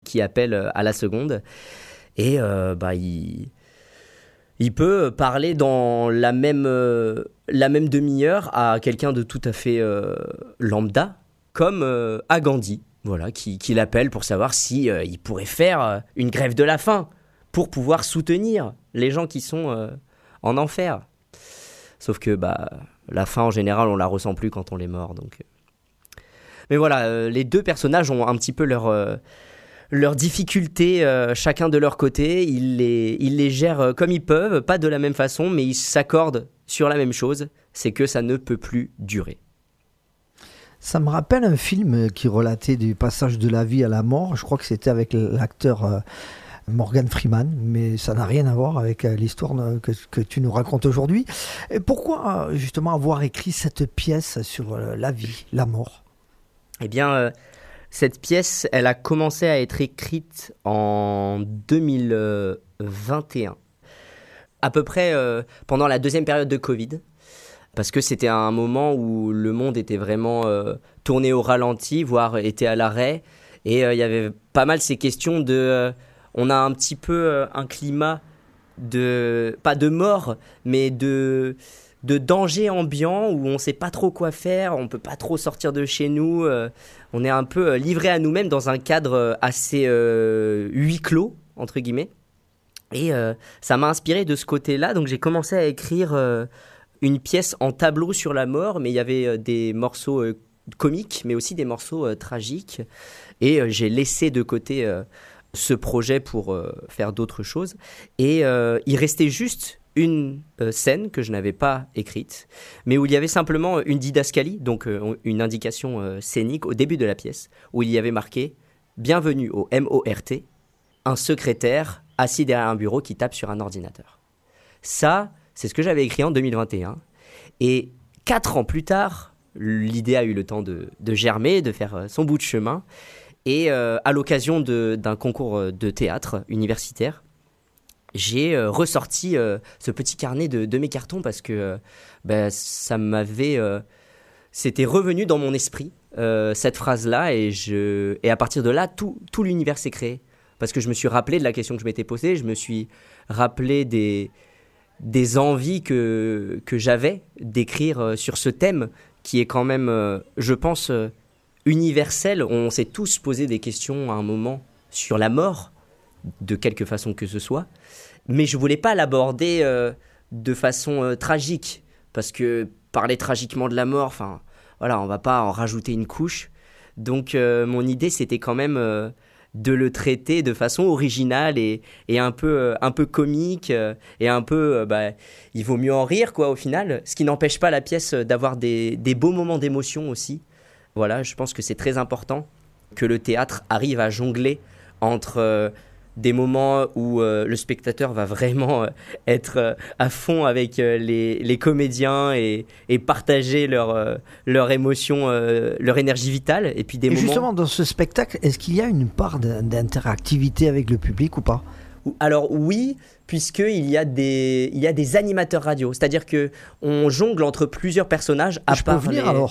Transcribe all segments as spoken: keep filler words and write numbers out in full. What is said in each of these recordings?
qui appelle à la seconde. Et euh, bah, il, il peut parler dans la même, euh, la même demi-heure à quelqu'un de tout à fait euh, lambda, comme euh, à Gandhi, voilà, qui, qui l'appelle pour savoir si euh, il pourrait faire euh, une grève de la faim pour pouvoir soutenir les gens qui sont euh, en enfer. Sauf que bah, la faim, en général, on la ressent plus quand on est mort. Donc... Mais voilà, euh, les deux personnages ont un petit peu leur... Euh, leurs difficultés, euh, chacun de leur côté, ils les, ils les gèrent comme ils peuvent, pas de la même façon, mais ils s'accordent sur la même chose, c'est que ça ne peut plus durer. Ça me rappelle un film qui relatait du passage de la vie à la mort, je crois que c'était avec l'acteur euh, Morgan Freeman, mais ça n'a rien à voir avec euh, l'histoire que, que tu nous racontes aujourd'hui. Et pourquoi euh, justement avoir écrit cette pièce sur euh, la vie, la mort ? Eh bien... Euh, Cette pièce, elle a commencé à être écrite en deux mille vingt et un, à peu près euh, pendant la deuxième période de Covid, parce que c'était un moment où le monde était vraiment euh, tourné au ralenti, voire était à l'arrêt, et euh, il y avait pas mal ces questions de... Euh, on a un petit peu euh, un climat de... pas de mort, mais de... de danger ambiant où on ne sait pas trop quoi faire, on ne peut pas trop sortir de chez nous, euh, on est un peu livré à nous-mêmes dans un cadre assez euh, huis clos, entre guillemets. Et euh, ça m'a inspiré de ce côté-là, donc j'ai commencé à écrire euh, une pièce en tableau sur la mort, mais il y avait euh, des morceaux euh, comiques, mais aussi des morceaux euh, tragiques. Et euh, j'ai laissé de côté euh, ce projet pour euh, faire d'autres choses. Et euh, il restait juste une euh, scène que je n'avais pas écrite, mais où il y avait simplement une didascalie, donc euh, une indication euh, scénique au début de la pièce, où il y avait marqué « Bienvenue au M O R T », un secrétaire assis derrière un bureau qui tape sur un ordinateur. Ça, c'est ce que j'avais écrit en deux mille vingt et un. Et quatre ans plus tard, l'idée a eu le temps de, de germer, de faire son bout de chemin. Et euh, à l'occasion de, d'un concours de théâtre universitaire, j'ai euh, ressorti euh, ce petit carnet de, de mes cartons parce que euh, bah, ça m'avait... Euh, c'était revenu dans mon esprit, euh, cette phrase-là, et, je, et à partir de là, tout, tout l'univers s'est créé. Parce que je me suis rappelé de la question que je m'étais posée, je me suis rappelé des, des envies que, que j'avais d'écrire euh, sur ce thème qui est quand même, euh, je pense, euh, universel. On s'est tous posé des questions à un moment sur la mort, de quelque façon que ce soit. Mais je ne voulais pas l'aborder euh, de façon euh, tragique, parce que parler tragiquement de la mort, enfin, voilà, on ne va pas en rajouter une couche. Donc, euh, mon idée, c'était quand même euh, de le traiter de façon originale et, et un, peu, euh, un peu comique, euh, et un peu, euh, bah, il vaut mieux en rire, quoi, au final, ce qui n'empêche pas la pièce d'avoir des, des beaux moments d'émotion aussi. Voilà, je pense que c'est très important que le théâtre arrive à jongler entre... Euh, des moments où euh, le spectateur va vraiment euh, être euh, à fond avec euh, les, les comédiens et, et partager leur, euh, leur émotion, euh, leur énergie vitale. Et puis des et moments... justement, dans ce spectacle, est-ce qu'il y a une part d'interactivité avec le public ou pas ? Alors oui, puisqu'il y a des, il y a des animateurs radio. C'est-à-dire qu'on jongle entre plusieurs personnages à Je part peux venir les... alors ?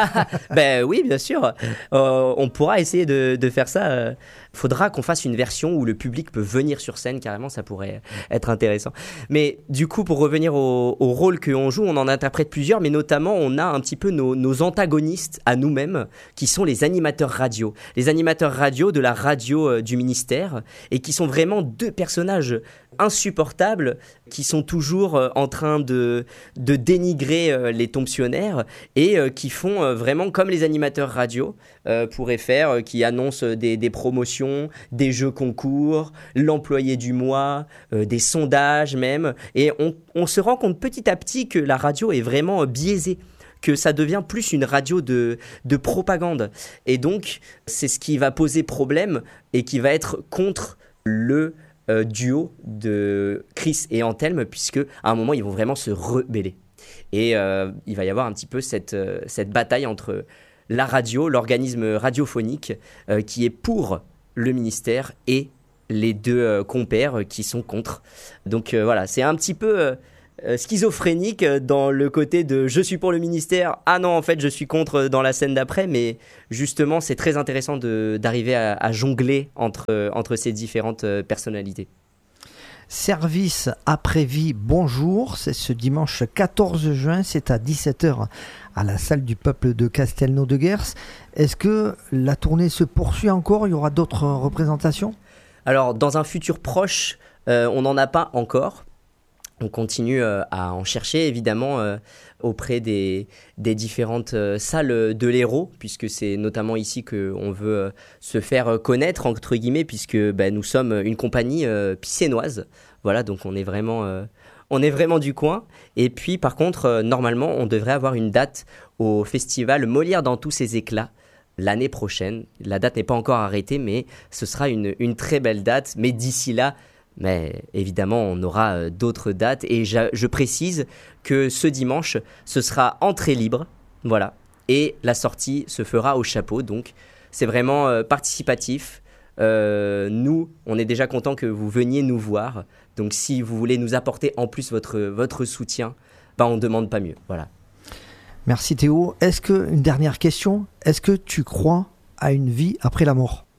Ben oui, bien sûr. Euh, on pourra essayer de, de faire ça. Euh, faudra qu'on fasse une version où le public peut venir sur scène, carrément, ça pourrait être intéressant. Mais du coup, pour revenir au, au rôle qu'on joue, on en interprète plusieurs, mais notamment, on a un petit peu nos, nos antagonistes à nous-mêmes, qui sont les animateurs radio. Les animateurs radio de la radio euh, du ministère, et qui sont vraiment deux personnages insupportables, qui sont toujours euh, en train de, de dénigrer euh, les tompsionnaires, et euh, qui font euh, vraiment comme les animateurs radio euh, pourraient faire, euh, qui annoncent des, des promotions, des jeux concours, l'employé du mois, euh, des sondages même, et on, on se rend compte petit à petit que la radio est vraiment euh, biaisée, que ça devient plus une radio de, de propagande. Et donc, c'est ce qui va poser problème et qui va être contre le euh, duo de Chris et Anthelme, puisque à un moment, ils vont vraiment se rebeller. Et euh, il va y avoir un petit peu cette, euh, cette bataille entre la radio, l'organisme radiophonique, euh, qui est pour le ministère, et les deux euh, compères euh, qui sont contre. Donc euh, voilà, c'est un petit peu euh, euh, schizophrénique dans le côté de je suis pour le ministère, ah non en fait je suis contre dans la scène d'après, mais justement c'est très intéressant de, d'arriver à, à jongler entre, entre ces différentes personnalités. Service après-vie, bonjour, c'est ce dimanche quatorze juin, c'est à dix-sept heures à la salle du peuple de Castelnau-de-Guers. Est-ce que la tournée se poursuit encore? Il y aura d'autres représentations? Alors dans un futur proche, euh, on n'en a pas encore. On continue euh, à en chercher évidemment euh, auprès des, des différentes euh, salles de l'Hérault, puisque c'est notamment ici qu'on veut euh, se faire connaître, entre guillemets, puisque bah, nous sommes une compagnie euh, pissénoise. Voilà, donc on est, vraiment, euh, on est vraiment du coin. Et puis par contre, euh, normalement, on devrait avoir une date au festival Molière dans tous ses éclats l'année prochaine. La date n'est pas encore arrêtée, mais ce sera une, une très belle date. Mais d'ici là, mais évidemment, on aura euh, d'autres dates. Et je, je précise que ce dimanche, ce sera entrée libre. Voilà. Et la sortie se fera au chapeau. Donc, c'est vraiment euh, participatif. Euh, nous, on est déjà content que vous veniez nous voir. Donc, si vous voulez nous apporter en plus votre, votre soutien, ben, on ne demande pas mieux. Voilà. Merci Théo. Est-ce que, une dernière question, est-ce que tu crois à une vie après la mort?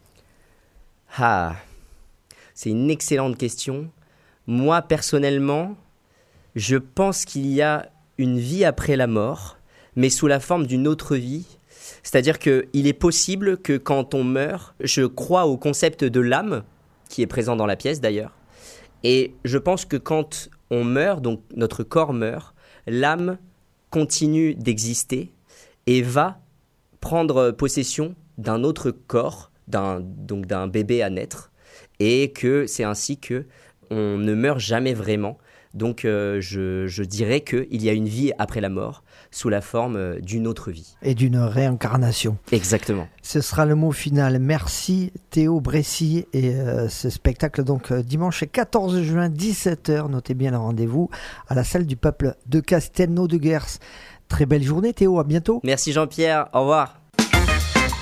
Ah, c'est une excellente question. Moi, personnellement, je pense qu'il y a une vie après la mort, mais sous la forme d'une autre vie. C'est-à-dire qu'il est possible que quand on meurt, je crois au concept de l'âme, qui est présent dans la pièce d'ailleurs, et je pense que quand on meurt, donc notre corps meurt, l'âme continue d'exister et va prendre possession d'un autre corps, d'un, donc d'un bébé à naître, et que c'est ainsi que on ne meurt jamais vraiment. Donc euh, je, je dirais qu'il y a une vie après la mort sous la forme euh, d'une autre vie. Et d'une réincarnation. Exactement. Ce sera le mot final. Merci Théo Bressy. Et euh, ce spectacle donc euh, dimanche quatorze juin, dix-sept heures. Notez bien le rendez-vous à la salle du peuple de Castelnau-de-Guers. Très belle journée Théo, à bientôt. Merci Jean-Pierre, au revoir.